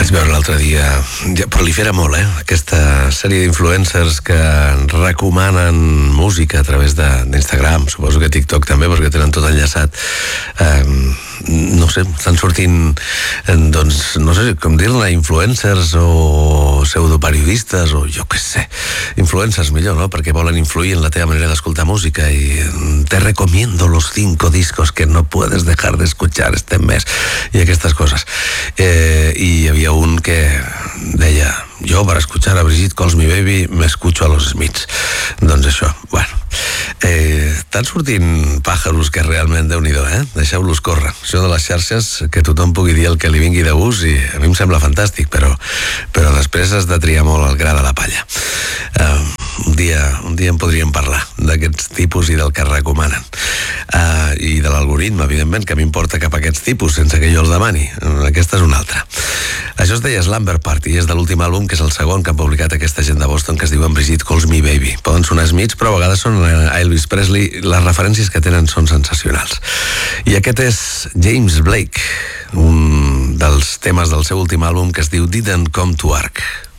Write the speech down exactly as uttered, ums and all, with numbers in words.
Vaig veure l'altre dia, ja prolifera molt, eh? Aquesta sèrie d'influencers que recomanen música a través d'Instagram, suposo que TikTok també, perquè tenen tot enllaçat. Eh, no sé, estan sortint, doncs, no sé com dir-ne, influencers o pseudoperiodistes o jo què sé, influencers millor, no? Perquè volen influir en la teva manera d'escoltar música i te recomiendo los cinco discos que no puedes dejar de escuchar este mes i aquestes coses. Eh, i hi havia un que deia, jo per escuchar a Brigitte Calls Me Baby me escucho a los Smiths. Doncs això, bueno, eh, estan sortint pàjaros que realment déu-n'hi-do, eh? Deixeu-los córrer. Això de les xarxes, que tothom pugui dir el que li vingui de gust, i a mi em sembla fantàstic, però, però després has de triar molt el gra de la palla. Uh, un dia, un dia en podríem parlar d'aquests tipus i del que recomanen. Uh, i de l'algoritme, evidentment, que m'importa cap a aquests tipus sense que jo els demani. Aquesta és una altra. Això es deia Slumber Party, és de l'últim àlbum, que és el segon que han publicat aquesta gent de Boston, que es diuen Brigitte Calls Me Baby. Poden sonar Smiths, però a vegades són Elvis Presley. Les referències que tenen són sensacionals. I aquest és James Blake, un dels temes del seu últim àlbum, que es diu Didn't Come to Work.